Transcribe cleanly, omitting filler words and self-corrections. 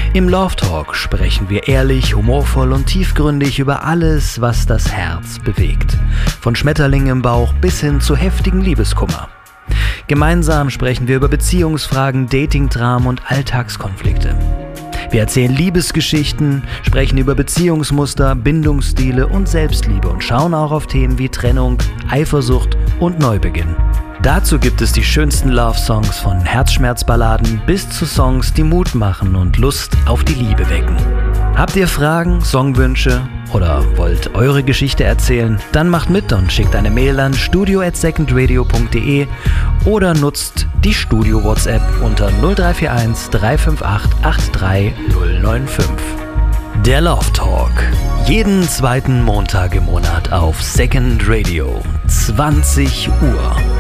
Im Love Talk sprechen wir ehrlich, humorvoll und tiefgründig über alles, was das Herz bewegt. Von Schmetterlingen im Bauch bis hin zu heftigen Liebeskummer. Gemeinsam sprechen wir über Beziehungsfragen, Dating-Dramen und Alltagskonflikte. Wir erzählen Liebesgeschichten, sprechen über Beziehungsmuster, Bindungsstile und Selbstliebe und schauen auch auf Themen wie Trennung, Eifersucht und Neubeginn. Dazu gibt es die schönsten Love-Songs von Herzschmerzballaden bis zu Songs, die Mut machen und Lust auf die Liebe wecken. Habt ihr Fragen, Songwünsche oder wollt eure Geschichte erzählen? Dann macht mit und schickt eine Mail an studio@secondradio.de oder nutzt die Studio-WhatsApp unter 0341 358 83095. Der Love Talk. Jeden zweiten Montag im Monat auf Second Radio, 20 Uhr.